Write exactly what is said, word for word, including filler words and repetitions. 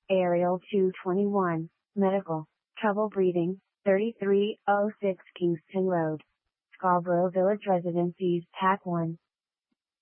Ariel two twenty-one, medical, trouble breathing, thirty-three oh six Kingston Road. Scarborough Village Residencies, Pack one.